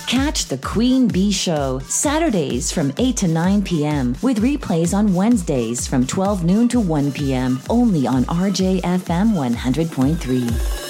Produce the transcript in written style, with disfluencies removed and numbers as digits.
Catch The Queen Bee Show Saturdays from 8 to 9 p.m. with replays on Wednesdays from 12 noon to 1 p.m. only on RJFM 100.3.